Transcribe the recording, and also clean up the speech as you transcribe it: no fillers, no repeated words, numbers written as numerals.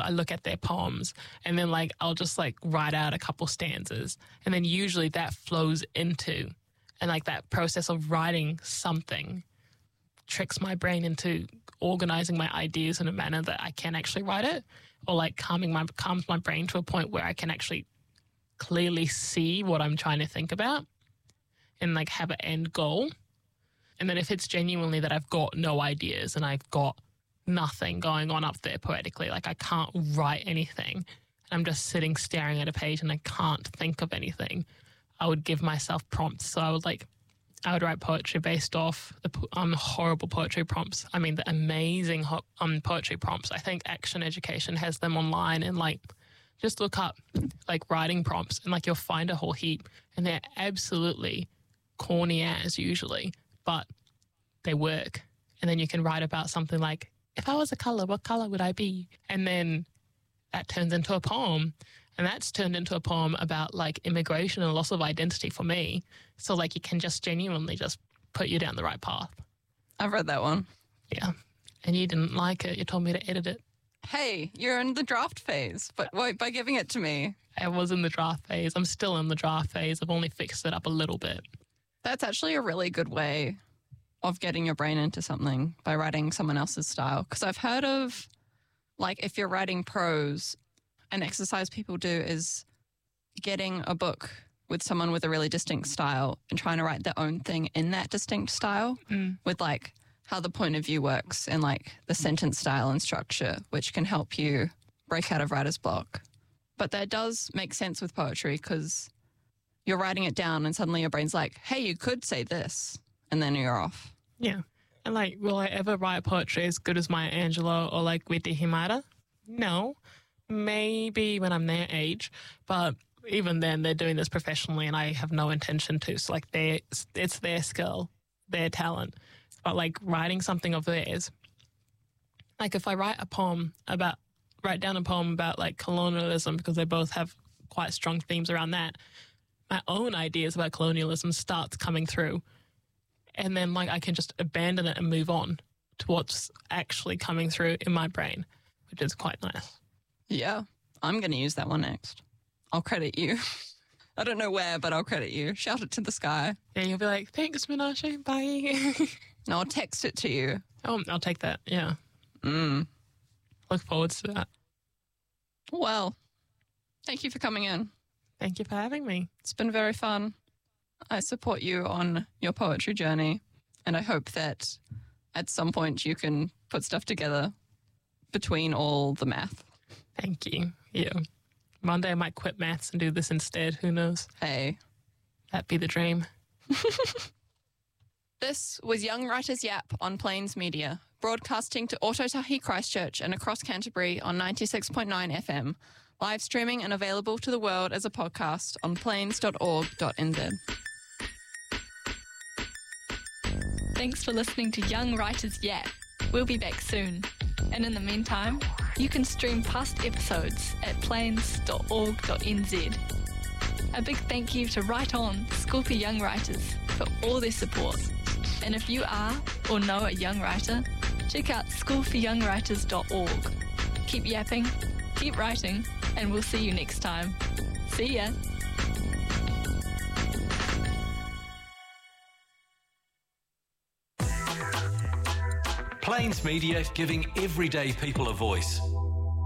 I look at their poems and then like I'll just like write out a couple stanzas, and then usually that flows into, and like that process of writing something tricks my brain into organizing my ideas in a manner that I can actually write it, or like calms my brain to a point where I can actually clearly see what I'm trying to think about and like have an end goal. And then if it's genuinely that I've got no ideas and I've got nothing going on up there poetically, like I can't write anything, and I'm just sitting staring at a page and I can't think of anything, I would give myself prompts. So I would write poetry based off the horrible poetry prompts. I mean, the amazing poetry prompts. I think Action Education has them online, and like just look up like writing prompts and like you'll find a whole heap, and they're absolutely corny as usually, but they work. And then you can write about something like, if I was a colour, what colour would I be? And then that turns into a poem. And that's turned into a poem about like immigration and loss of identity for me. So like it can just genuinely just put you down the right path. I've read that one. Yeah. And you didn't like it. You told me to edit it. Hey, you're in the draft phase, but wait, by giving it to me. I was in the draft phase. I'm still in the draft phase. I've only fixed it up a little bit. That's actually a really good way of getting your brain into something, by writing someone else's style. Because I've heard of, like, if you're writing prose, an exercise people do is getting a book with someone with a really distinct style and trying to write their own thing in that distinct style with like how the point of view works and like the sentence style and structure, which can help you break out of writer's block. But that does make sense with poetry because you're writing it down and suddenly your brain's like, hey, you could say this, and then you're off. Yeah. And like, will I ever write poetry as good as Maya Angelou or like Witi Himada? No. Maybe when I'm their age, but even then they're doing this professionally and I have no intention to. So like it's their skill, their talent. But like writing something of theirs, like if I write down a poem about like colonialism, because they both have quite strong themes around that, my own ideas about colonialism starts coming through. And then like I can just abandon it and move on to what's actually coming through in my brain, which is quite nice. Yeah, I'm going to use that one next. I'll credit you. I don't know where, but I'll credit you. Shout it to the sky. Yeah, you'll be like, thanks, Menashe, bye. No, I'll text it to you. Oh, I'll take that, yeah. Look forward to that. Well, thank you for coming in. Thank you for having me. It's been very fun. I support you on your poetry journey, and I hope that at some point you can put stuff together between all the math. Thank you. Yeah. One day I might quit maths and do this instead. Who knows? Hey. That'd be the dream. This was Young Writers Yap on Plains Media, broadcasting to Ōtautahi Christchurch and across Canterbury on 96.9 FM, live streaming and available to the world as a podcast on plains.org.nz. Thanks for listening to Young Writers Yap. We'll be back soon. And in the meantime, you can stream past episodes at plains.org.nz. A big thank you to Write On, School for Young Writers, for all their support. And if you are or know a young writer, check out schoolforyoungwriters.org. Keep yapping, keep writing, and we'll see you next time. See ya! Plains Media, giving everyday people a voice.